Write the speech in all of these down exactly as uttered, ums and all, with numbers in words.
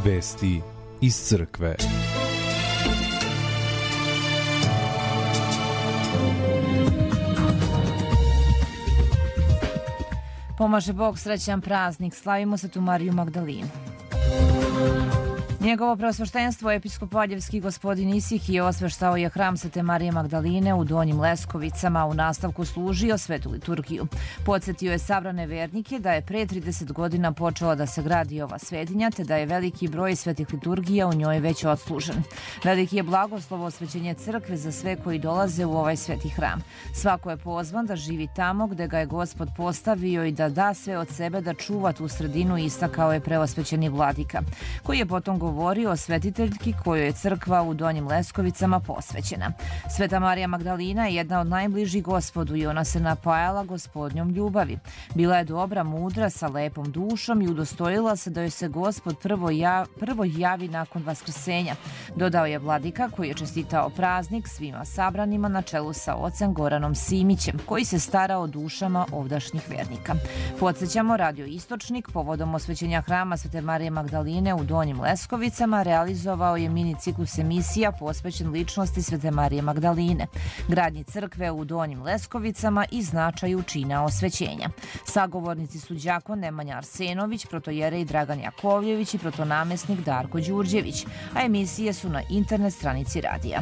Vesti iz crkve. Pomaže Bog, srećan praznik, slavimo Svetu Mariju Magdalinu. Njegovo preosveštenstvo, episkop Valjevski gospodin Isihije, osveštao je hram Svete Marije Magdaline u Donjim Leskovicama, u nastavku služio svetu liturgiju. Podsjetio je sabrane vernike da je pre trideset godina počela da se gradi ova svetinja, te da je veliki broj svetih liturgija u njoj već odslužen. Veliki je blagoslov osvećenje crkve za sve koji dolaze u ovaj sveti hram. Svako je pozvan da živi tamo gde ga je Gospod postavio i da da sve od sebe da čuva tu sredinu, istakao je preosvećeni vladika, koji je potom govorio govorio o svetiteljki kojoj je crkva u Donjim Leskovicama posvećena. Sveta Marija Magdalina je jedna od najbližih Gospodu i ona se napajala Gospodnjom ljubavi. Bila je dobra, mudra, sa lepom dušom i udostojila se da joj se Gospod prvo, jav, prvo javi nakon vaskrsenja. Dodao je vladika koji je čestitao praznik svima sabranima na čelu sa ocem Goranom Simićem, koji se stara o dušama ovdašnjih vernika. Podsjećamo, Radio Istočnik povodom osvećenja hrama Svete Marije Magdaline u Donjim Leskovicama realizovao je mini ciklus emisija posvećen ličnosti Svete Marije Magdaline, gradnji crkve u Donjim Leskovicama i značaju čina osvećenja. Sagovornici su đakon Nemanja Arsenović, protojerej Dragan Jakovljević i protonamesnik Darko Đurđević, a emisije su na internet stranici radija.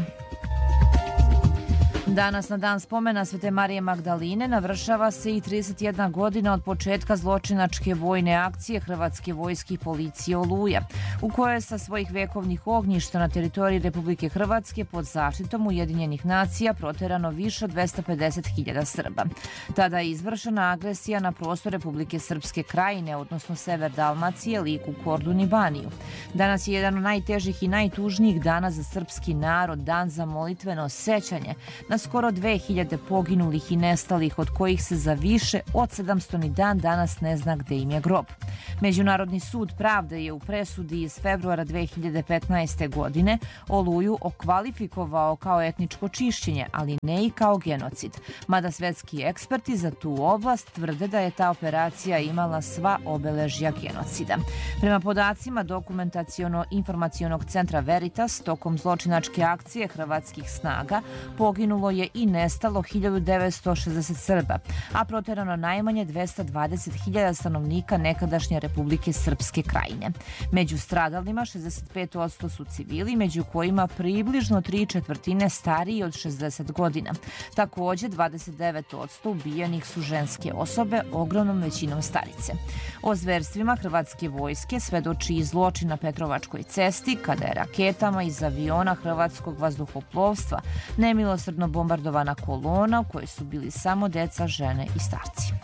Danas, na dan spomena Svete Marije Magdaline, navršava se i trideset jedna godina od početka zločinačke vojne akcije Hrvatske vojske i policije Oluja, u kojoj je sa svojih vekovnih ognjišta na teritoriji Republike Hrvatske pod zaštitom Ujedinjenih nacija proterano više od dvesta pedeset hiljada Srba. Tada je izvršena agresija na prostor Republike Srpske Krajine, odnosno sever Dalmacije, Liku, Kordun i Baniju. Danas je jedan od najtežih i najtužnijih dana za srpski narod, dan za molitveno sećanje na skoro dve hiljade poginulih i nestalih, od kojih se za više od sedamsto ni dan danas ne zna gde im je grob. Međunarodni sud pravde je u presudi iz februara dve hiljade petnaeste. godine Oluju okvalifikovao kao etničko čišćenje, ali ne i kao genocid. Mada svetski eksperti za tu oblast tvrde da je ta operacija imala sva obeležja genocida. Prema podacima Dokumentaciono-informacionog centra Veritas, tokom zločinačke akcije hrvatskih snaga poginulo je i nestalo hiljadu devetsto šezdeset Srba, a proterano najmanje dvesta dvadeset hiljada stanovnika nekadašnje Republike Srpske Krajine. Među stradalima šezdeset pet posto su civili, među kojima približno tri četvrtine stariji od šezdeset godina. Takođe, dvadeset devet posto ubijenih su ženske osobe, ogromnom većinom starice. O zverstvima hrvatske vojske svedoči i zločin na Petrovačkoj cesti, kada je raketama iz aviona hrvatskog vazduhoplovstva nemilosrdno bombardovana kolona u kojoj su bili samo deca, žene i starci.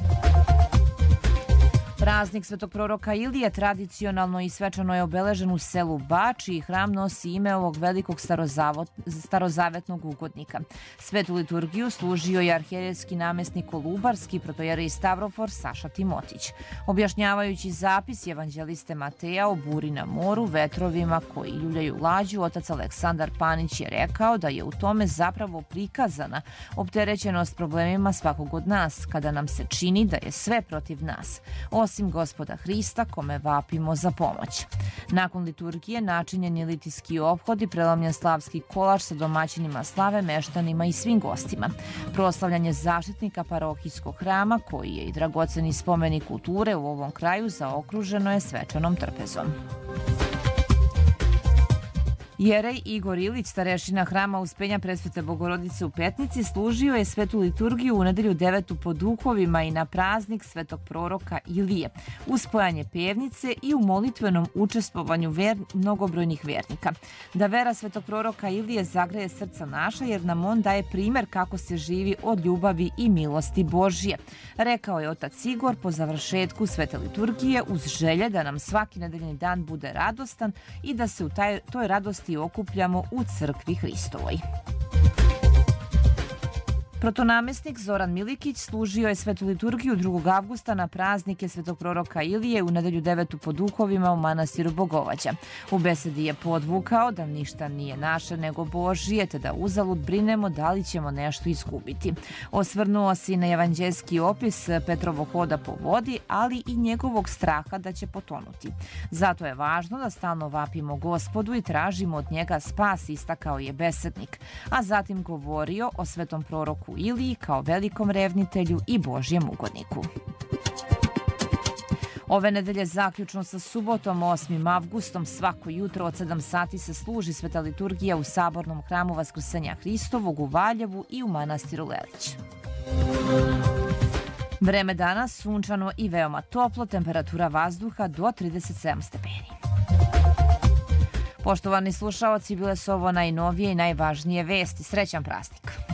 Praznik Svetog proroka Ilije tradicionalno i svečano je obeležen u selu Bač i hram nosi ime ovog velikog starozavetnog ugodnika. Svetu liturgiju služio je arhijerejski namesnik Kolubarski, protojerej Stavrofor Saša Timotić. Objašnjavajući zapis evanđeliste Mateja o buri na moru, vetrovima koji ljuljaju lađu, otac Aleksandar Panić je rekao da je u tome zapravo prikazana opterećenost problemima svakog od nas, kada nam se čini da je sve protiv nas, osim Gospoda Hrista, kome vapimo za pomoć. Nakon liturgije načinjen je litijski ophod i prelomljen slavski kolač sa domaćinima slave, meštanima i svim gostima. Proslavljanje zaštitnika parohijskog hrama, koji je i dragoceni spomenik kulture u ovom kraju, zaokruženo je svečanom trpezom. Jerej Igor Ilić, starešina hrama Uspenja Presvete Bogorodice u Petnici, služio je svetu liturgiju u nedelju devetu po duhovima i na praznik Svetog proroka Ilije, uz spojanje pevnice i u molitvenom učestvovanju ver, mnogobrojnih vernika. Da vera Svetog proroka Ilije zagreje srca naša, jer nam on daje primer kako se živi od ljubavi i milosti Božije, rekao je otac Igor po završetku svete liturgije, uz želje da nam svaki nedeljni dan bude radostan i da se u taj, toj radosti okupljamo u crkvi Hristovoj. Protonamestnik Zoran Milikić služio je svetu liturgiju drugog avgusta na praznike svetog proroka Ilije u nedelju devetu po duhovima u manastiru Bogovađa. U besedi je podvukao da ništa nije naše nego Božije, te da uzalud brinemo da li ćemo nešto izgubiti. Osvrnuo se i na evanđeljski opis Petrovog hoda po vodi, ali i njegovog straha da će potonuti. Zato je važno da stalno vapimo Gospodu i tražimo od njega spas, istakao je besednik, a zatim govorio o svetom proroku Iliji kao velikom revnitelju i Božjem ugodniku. Ove nedelje zaključno sa subotom osmim avgustom svako jutro od sedam sati se služi sveta liturgija u Sabornom hramu Vaskrsenja Hristovog u Valjevu i u manastiru Lelić. Vreme danas sunčano i veoma toplo, temperatura vazduha do trideset sedam stepeni. Poštovani slušaoci, bile su ovo najnovije i najvažnije vesti. Srećan praznik!